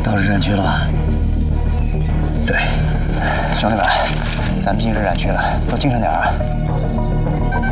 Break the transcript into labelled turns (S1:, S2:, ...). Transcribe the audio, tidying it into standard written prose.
S1: 到日染区了吧？
S2: 对，兄弟们，咱们进日染区了，都精神点啊！